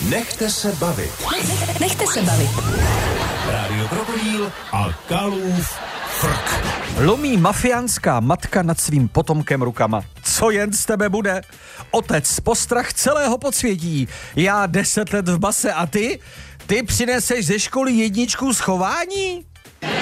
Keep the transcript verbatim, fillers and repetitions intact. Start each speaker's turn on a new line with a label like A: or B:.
A: Nechte se bavit.
B: Nechte se bavit.
A: Rádio Krokodýl a Kalův frk.
C: Lomí mafiánská matka nad svým potomkem rukama. Co jen z tebe bude? Otec postrach celého podsvětí. Já deset let v base a ty? Ty přineseš ze školy jedničku z chování?